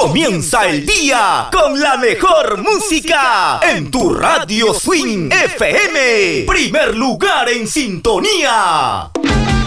Comienza el día con la mejor música en tu Radio Swing FM. Primer lugar en sintonía.